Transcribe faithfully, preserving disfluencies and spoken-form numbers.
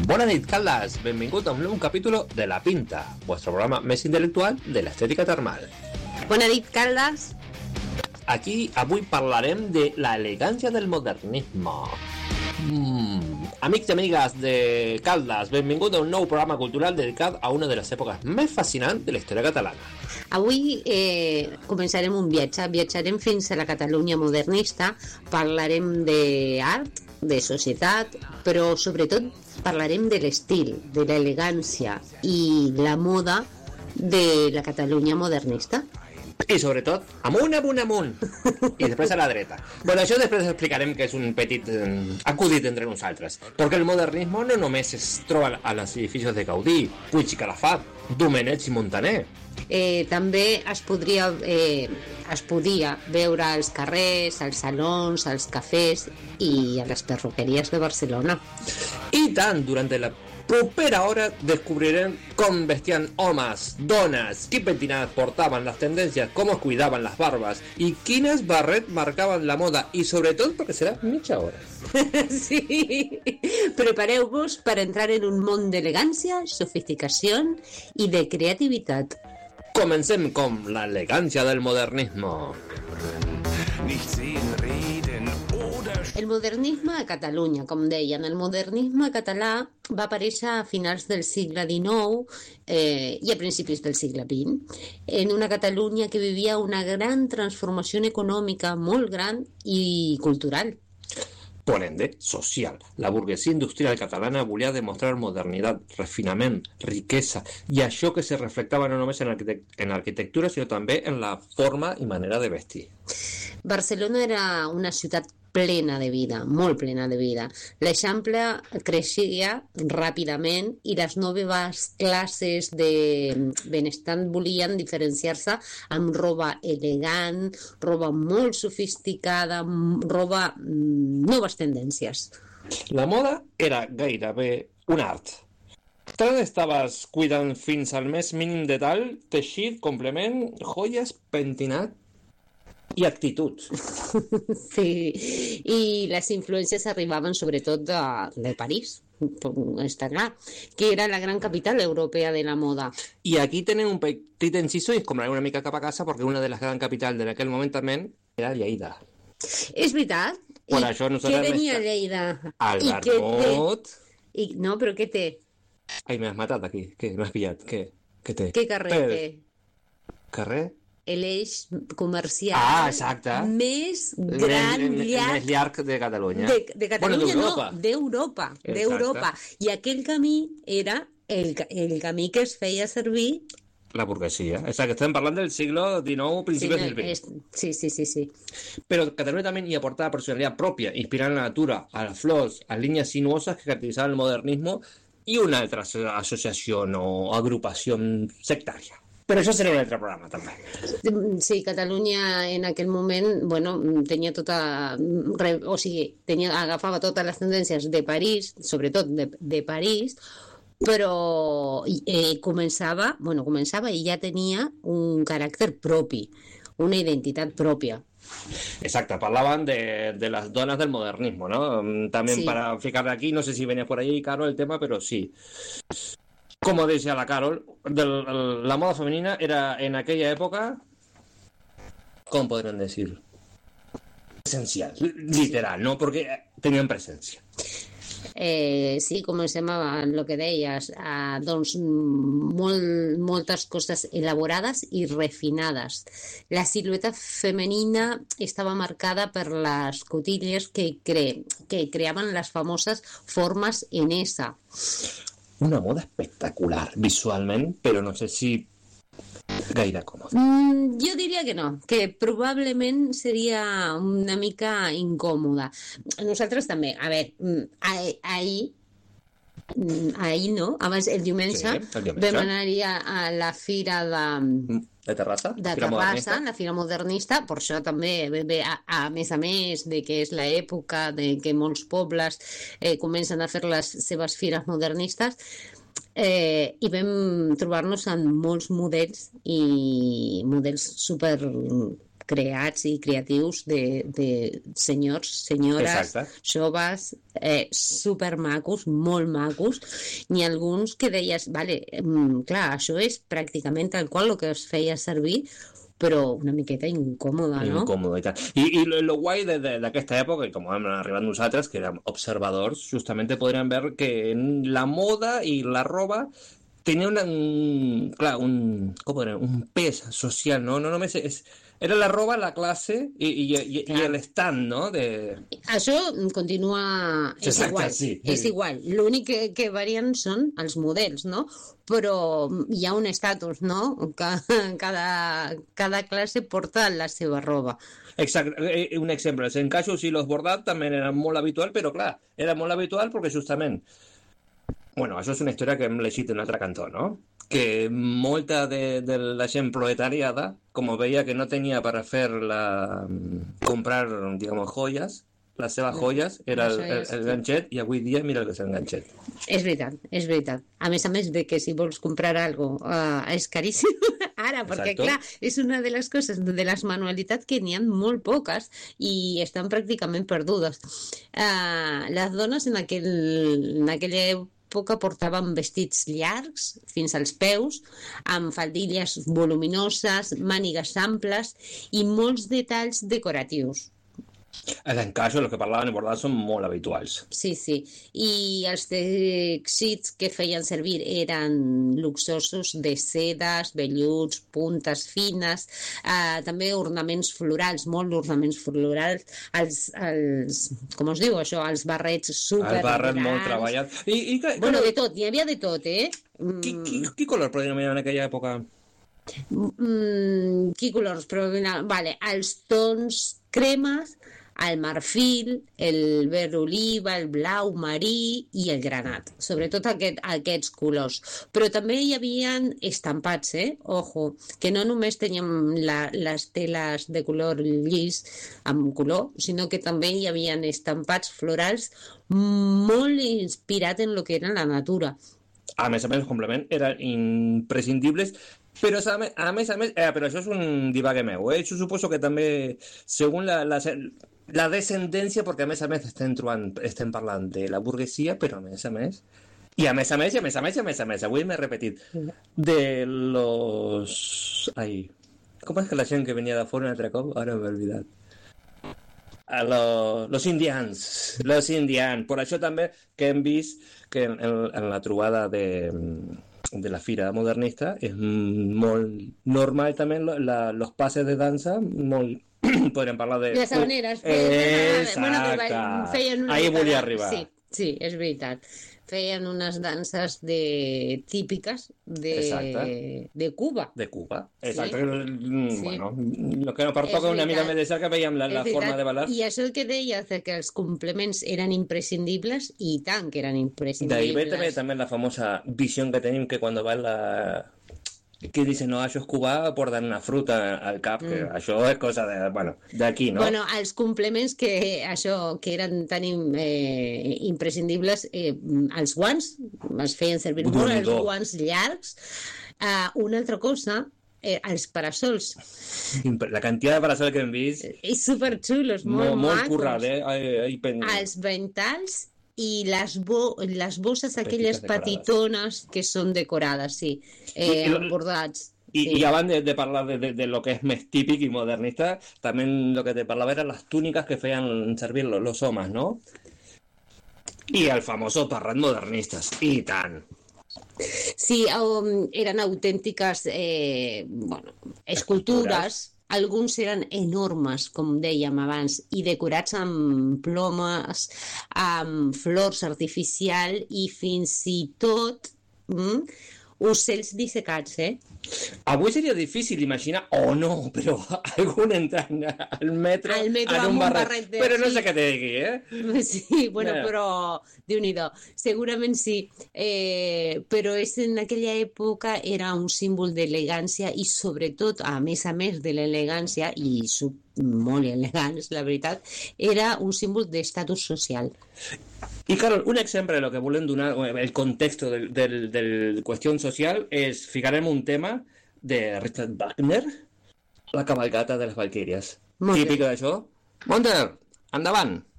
Bona nit, Caldes. Benvingut a un nou capítol de La Pinta, vuestro programa més intel·lectual de l'estètica termal. Bona nit, Caldes. Aquí avui parlarem de la elegància del modernisme. Mm. Amics i amigues de Caldes, benvingut a un nou programa cultural dedicat a una de les èpoques més fascinants de la història catalana. Avui eh, començarem un viatge, viatjarem fins a la Catalunya modernista, parlarem d'art, de societat, però sobretot parlarem de l'estil, de l'elegància i la moda de la Catalunya modernista. I sobretot, amunt, amunt, amunt. I després a la dreta. Bueno, això després explicarem que és un petit eh, acudit entre nosaltres. Perquè el modernisme no només es troba a les edificis de Gaudí, Puig i Calafat, Domenech i Montaner. Eh, també es podria, eh, es podia veure als carrers, als salons, als cafès i a les perruqueries de Barcelona. I tant, durant la propera hora descubrirem com vestien homes, dones, quin pentinat portaven, les tendències, com es cuidaven les barbes i quines barret marcaven la moda, i sobretot perquè serà mitja hora. Sí, prepareu-vos per entrar en un món d'elegància, sofisticació i de creativitat. Comencem com l'elegància del modernisme. El modernisme a Catalunya, com deien, el modernisme català va aparèixer a finals del segle dinou eh, i a principis del segle vint, en una Catalunya que vivia una gran transformació econòmica molt gran i cultural. Por ende, social. La burguesia industrial catalana volia demostrar modernitat, refinament, riquesa, i això que se reflectava no només en, arquitect en l'arquitectura, sinó també en la forma i manera de vestir. Barcelona era una ciutat plena de vida, molt plena de vida. L'Eixample creixia ràpidament i les noves classes de benestant volien diferenciar-se amb roba elegant, roba molt sofisticada, roba... noves tendències. La moda era gairebé un art. Tant estaves cuidant fins al més mínim detall, teixit, complement, joies, pentinat i actitud. Sí, i les influències arribaven sobretot de, de París, està clar, que era la gran capital europea de la moda. I aquí tenen un petit inciso i es comprarem una mica cap a casa perquè una de les grans capitals de aquell moment també era Lleida. És veritat. Per I això què venia a Lleida? El vermut. I, no, però què té? Ai, m'has matat aquí. Què? M'has pillat. Què? Què té? Què carrer Pel... té? Carrer? L'eix comercial ah, exacte. més gran, el, el, llarg, més llarg de Catalunya. De, de Catalunya, bueno, no, d'Europa. D'Europa. I aquell camí era el, el camí que es feia servir la burguesia. Exacte, estem parlant del segle dinou, principis sí, del vint. És, sí, sí, sí, sí. Però Catalunya també hi aportava personalitat pròpia, inspirant la natura, a les flors, a línies sinuoses que caracteritzaven el modernisme i una altra associació o agrupació sectària. Però això serà un altre programa, també. Sí, Catalunya en aquell moment, bueno, tenia tota... O sigui, tenia, agafava totes les tendències de París, sobretot de, de París, però eh, començava, bueno, començava i ja tenia un caràcter propi, una identitat pròpia. Exacte, parlaven de, de les dones del modernisme, ¿no? També sí. Per ficar aquí, no sé si venia por ahí, Carol, el tema, però sí. Como decía la Carol, del, la moda femenina era en aquella época, ¿cómo podrían decir? Esencial, literal, ¿no? Porque tenían presencia. Eh, sí, comencem amb el que deies, eh, doncs molt, moltes coses elaborades i refinades. La silueta femenina estava marcada per les cotilles que, cre que creaven les famoses formes en S. Una moda espectacular visualment, però no sé si gaire còmode. Mm, jo diria que no, que probablement seria una mica incòmoda. Nosaltres també, a veure, ahir, ahir, ahir no, abans el diumenge, sí, el diumenge. Vam anar-hi a, a la fira de... De Terrassa? De Terrassa, la Fira Modernista, per això també, bé, a, a més a més de que és l'època de que molts pobles eh, comencen a fer les seves fires modernistes, eh, i vam trobar-nos amb molts models i models super creats i creatius de, de senyors, senyores, Exacte. joves, eh, supermacos, molt macos. N'hi ha alguns que deies, vale, clar, això és pràcticament tal qual el que es feia servir, però una miqueta incòmoda, no? Incòmoda i tal. I, i lo, lo guai d'aquesta època, i com hem arribat nosaltres, que érem observadors, justament podríem veure que la moda i la roba tenia una, un, clar, un, com podríem, un pes social, no? No només és, era la roba, la classe i, i, i, i l'estant, no? De... Això continua... És Exacte, igual, sí. és igual. L'únic que, que varien són els models, no? Però hi ha un estatus, no? Cada, cada classe porta la seva roba. Exacte. Un exemple, els encaixos i los bordats també eren molt habitual, però clar, era molt habitual perquè justament bueno, això és una història que hem llegit en un altre cantó, no? Que molta de, de la gent proletariada, com veia que no tenia per fer la, comprar, digamos, joies, les seves joies era el, el, el ganxet, i avui dia mira el que és el ganxet. És veritat, és veritat. A més a més de que si vols comprar algo uh, és caríssim ara, perquè Exacto. clar, és una de les coses, de les manualitats que n'hi ha molt poques i estan pràcticament perdudes. Uh, les dones en, aquell, en aquella època portaven vestits llargs fins als peus, amb faldilles voluminoses, mànigues amples i molts detalls decoratius. Els encaixos, els que parlaven i bordats, són molt habituals. Sí, sí. I els teixits que feien servir eren luxosos de sedes, velluts, puntes fines, eh, també ornaments florals, molt ornaments florals, els, els com es diu això, els barrets super El barret grans. molt treballat. I, i, que, Bueno, de tot, hi havia de tot, eh? Qui, qui, qui color podríem mirar en aquella època? Mm, qui colors? Però, vale, els tons cremes, el marfil, el verd oliva, el blau marí i el granat, sobretot aquest, aquests colors. Però també hi havia estampats, eh? Ojo, que no només teníem la, les teles de color llis amb color, sinó que també hi havia estampats florals molt inspirat en el que era la natura. A més a més, complement, eren imprescindibles, però a més a més, a més eh, però això és un divague meu, eh? Jo suposo que també, segons la, la, la descendència, perquè a més a més estem, trobant, estem parlant de la burguesia, però a més a més, i a més a més, i a més a més, i a més a més, avui m'he repetit, de los... Ai, com és que la gent que venia de fora un altre cop? Ara m'he oblidat. A lo, los indians, los indians. Per això també que hem vist que en, en, en la trobada de, de la fira modernista és molt normal també la, los pases de dansa, molt... podríem parlar de... Les habaneres. Eh, bueno, exacte. Feien una Ahí mica volia de- arribar. Sí, sí, és veritat. Feien unes danses de... típiques de, Exacte. de Cuba. De Cuba. Sí. Exacte. Mm, Sí. Bueno, lo que nos pertoca És una mica veritat. més de cerca veiem la, la És forma veritat. de ballar. I això que deies de que els complements eren imprescindibles, i tant que eren De ahí ve també, imprescindibles. també la famosa visión que tenim que cuando va la... que dicen, no, això és cubà, porten una fruta al cap, que Mm. això és cosa de, bueno, d'aquí, no? Bueno, els complements que això que eren tan im- eh, imprescindibles, eh, els guants, es feien servir molt, els Déu-n'hi-do. guants llargs. Uh, una altra cosa, eh, els parasols. La cantidad de parasols que hem vist, I superxulos, molt, molt, molt macos. currat, eh? Ai, ai, pen... Els ventals i les, bo les bosses aquelles Petites decorades. petitones que són decorades, sí, I- eh, i- bordats. Y, Sí. y abans de, de parlar de, de, de lo que es más típico y modernista, también lo que te parlava eran las túnicas que feían servir los, los homes, ¿no? Y el famoso parrat modernistas, y tan. Sí, um, eren autèntiques eh, bueno, escultures. Alguns eren enormes, com dèiem abans, i decorats amb plomes, amb flors artificial i fins i tot mm, ocells dissecats, eh? Avui seria difícil imaginar, o oh no, però algun entrant al metro, Al metro en amb un un barret. barret de- Però no sí. sé què te digui, eh? Sí, bueno, Mira. però Déu-n'hi-do, segurament sí, eh, però és en aquella època era un símbol d'elegància i sobretot, a més a més de l'elegància, i sub, molt elegants, la veritat, era un símbol d'estatus social. Y Carol, un exemple de lo que volem donar, el contexto del, del, del cuestión social, es fijaremos un tema de Richard Wagner, La cabalgata de les Valquíries. Molt bé. Típica d'això. Wonder, endavant!